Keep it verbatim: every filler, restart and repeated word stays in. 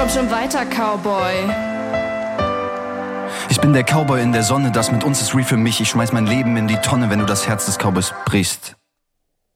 Komm schon weiter, Cowboy. Ich bin der Cowboy in der Sonne, das mit uns ist real für mich. Ich schmeiß mein Leben in die Tonne, wenn du das Herz des Cowboys brichst.